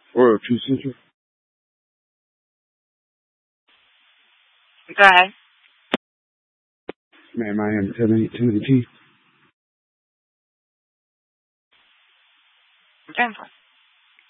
Or 2 Central. Go ahead. Man, Miami 1018. 10.